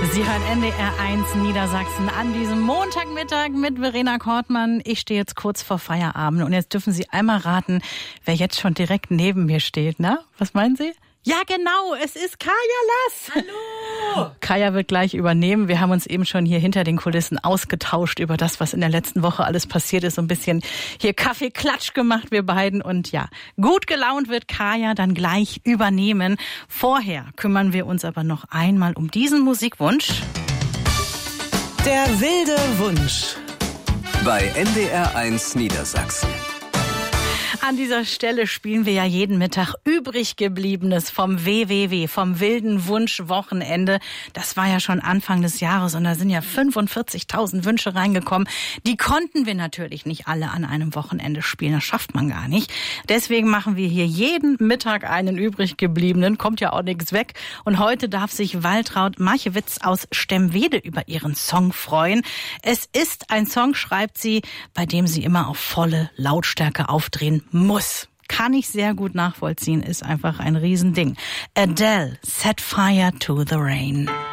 Sie hören NDR 1 Niedersachsen an diesem Montagmittag mit Verena Kortmann. Ich stehe jetzt kurz vor Feierabend und jetzt dürfen Sie einmal raten, wer jetzt schon direkt neben mir steht. Na, was meinen Sie? Ja, genau, es ist Kaya Lass. Hallo! Kaya wird gleich übernehmen. Wir haben uns eben schon hier hinter den Kulissen ausgetauscht über das, was in der letzten Woche alles passiert ist. So ein bisschen hier Kaffeeklatsch gemacht, wir beiden. Und ja, gut gelaunt wird Kaya dann gleich übernehmen. Vorher kümmern wir uns aber noch einmal um diesen Musikwunsch. Der wilde Wunsch. Bei NDR 1 Niedersachsen. An dieser Stelle spielen wir ja jeden Mittag Übriggebliebenes vom WWW, vom wilden Wunsch-Wochenende. Das war ja schon Anfang des Jahres und da sind ja 45.000 Wünsche reingekommen. Die konnten wir natürlich nicht alle an einem Wochenende spielen, das schafft man gar nicht. Deswegen machen wir hier jeden Mittag einen Übriggebliebenen, kommt ja auch nichts weg. Und heute darf sich Waltraud Marchewitz aus Stemwede über ihren Song freuen. Es ist ein Song, schreibt sie, bei dem sie immer auf volle Lautstärke aufdrehen muss. Kann ich sehr gut nachvollziehen, ist einfach ein Riesending. Adele, Set Fire to the Rain.